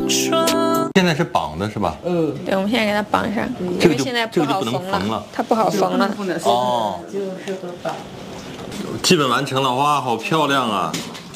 现在是绑的是吧？ 对，我们现在给它绑上，因为现在不好缝了，它不好缝了。 哦， 就是个绑。 基本完成了，哇，好漂亮啊！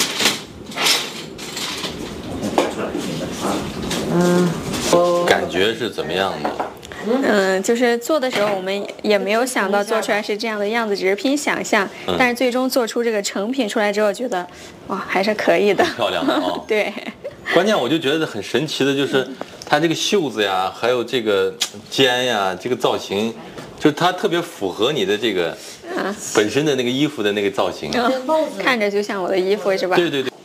感觉是怎么样的？ 就是做的时候我们也没有想到做出来是这样的样子，只是凭想象。但是最终做出这个成品出来之后，觉得哇，还是可以的， 漂亮的哦。 对。 关键我就觉得很神奇的就是，它这个袖子呀，还有这个肩呀，这个造型，就是它特别符合你的这个本身的那个衣服的那个造型。 看着就像我的衣服是吧？ 对对对。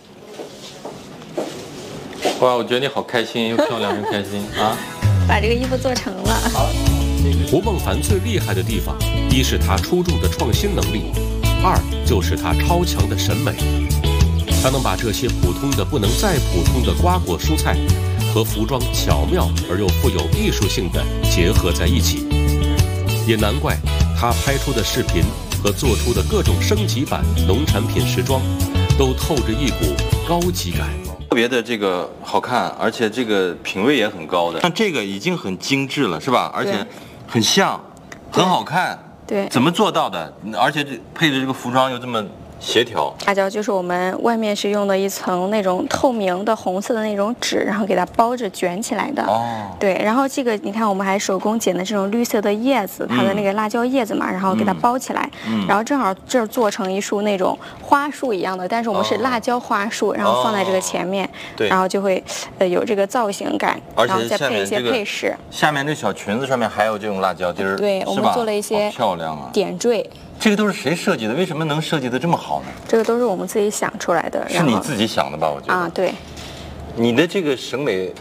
哇，我觉得你好开心，又漂亮又开心啊！ 把这个衣服做成了。 胡梦凡最厉害的地方，一是他出众的创新能力，二就是他超强的审美。他能把这些普通的不能再普通的瓜果蔬菜和服装巧妙而又富有艺术性的结合在一起，也难怪他拍出的视频和做出的各种升级版农产品时装都透着一股高级感， 特别的这个好看，而且这个品味也很高的。像这个已经很精致了，是吧？而且很像，很好看。 对， 怎么做到的？而且这配着这个服装又这么协调。 辣椒就是我们外面是用的一层那种透明的红色的那种纸，然后给它包着卷起来的。 哦。 对，然后这个你看，我们还手工剪的这种绿色的叶子，它的那个辣椒叶子嘛，然后给它包起来，然后正好这儿做成一束那种花束一样的，但是我们是辣椒花束，然后放在这个前面， 对， 然后就会有这个造型感， 而且然后再配一些配饰。 下面这小裙子上面还有这种辣椒，就是对，我们做了一些漂亮啊点缀。 这个都是谁设计的？为什么能设计的这么好呢？ 这个都是我们自己想出来的。 是你自己想的吧？我觉得。 啊，对。 你的这个审美